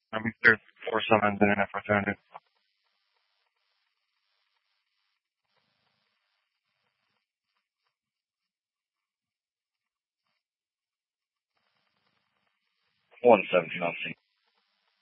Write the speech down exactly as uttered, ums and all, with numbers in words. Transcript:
I mean, there's four summons in an opportunity. one seventeen, I'll see.